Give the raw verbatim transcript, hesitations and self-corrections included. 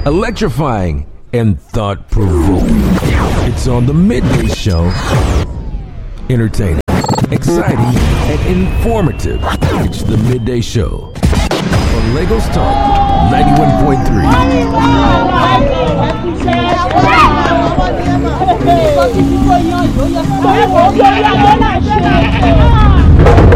electrifying, and thought-provoking. It's on the Midday Show. Entertaining, exciting, and informative. It's the Midday Show on Lagos Talk ninety-one point three.